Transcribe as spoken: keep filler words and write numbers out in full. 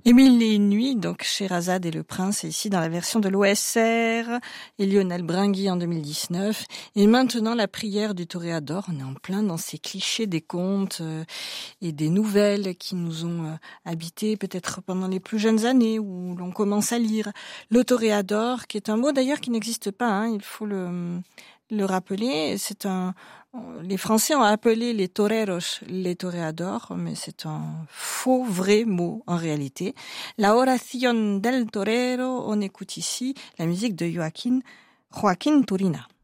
Et Mille et une nuits, donc Sherazade et le prince, est ici dans la version de l'O S R et Lionel Bringui en deux mille dix-neuf. Et maintenant la prière du toréador, on est en plein dans ces clichés des contes euh, et des nouvelles qui nous ont euh, habités peut-être pendant les plus jeunes années où l'on commence à lire. Le toréador, qui est un mot d'ailleurs qui n'existe pas, hein, il faut le, le rappeler, c'est un... Les Français ont appelé les toreros les toreadors, mais c'est un faux vrai mot en réalité. La oración del torero, on écoute ici la musique de Joaquín, Joaquín Turina.